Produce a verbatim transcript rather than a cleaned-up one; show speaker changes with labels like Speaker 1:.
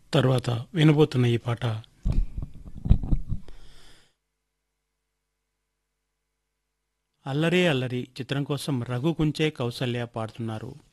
Speaker 1: తర్వాత వినబోతున్న ఈ పాట అల్లరే అల్లరి చిత్రం కోసం రఘు కుంచే కౌసల్య పాడుతున్నారు.